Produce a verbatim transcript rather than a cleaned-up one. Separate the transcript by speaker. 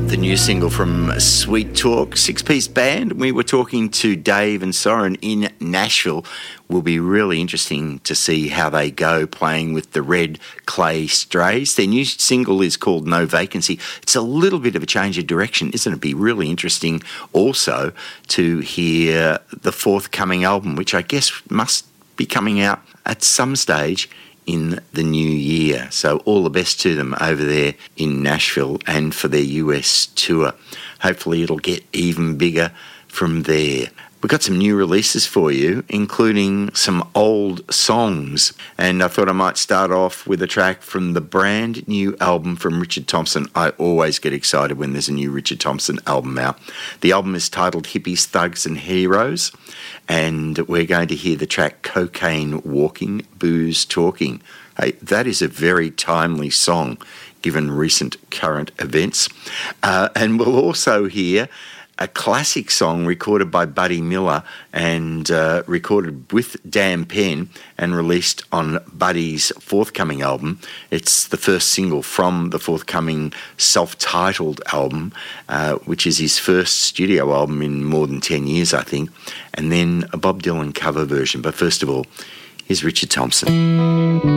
Speaker 1: the new single from Sweet Talk, six-piece band. We were talking to Dave and Soren in Nashville. Will be really interesting to see how they go playing with the Red Clay Strays. Their new single is called No Vacancy. It's a little bit of a change of direction, isn't it? It'd be really interesting also to hear the forthcoming album, which I guess must be coming out at some stage in the new year. So all the best to them over there in Nashville and for their U S tour. Hopefully it'll get even bigger from there. We've got some new releases for you, including some old songs. And I thought I might start off with a track from the brand new album from Richard Thompson. I always get excited when there's a new Richard Thompson album out. The album is titled Hippies, Thugs and Heroes. And we're going to hear the track Cocaine Walking, Booze Talking. Hey, that is a very timely song given recent current events. Uh, and we'll also hear a classic song recorded by Buddy Miller and uh, recorded with Dan Penn and released on Buddy's forthcoming album. It's the first single from the forthcoming self-titled album, uh, which is his first studio album in more than ten years, I think, and then a Bob Dylan cover version. But first of all, here's Richard Thompson.